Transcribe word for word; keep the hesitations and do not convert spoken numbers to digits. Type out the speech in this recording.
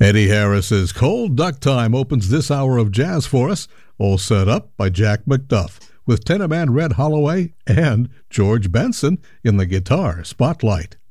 Eddie Harris's Cold Duck Time opens this hour of jazz for us, all set up by Jack McDuff, with tenor man Red Holloway and George Benson in the guitar spotlight.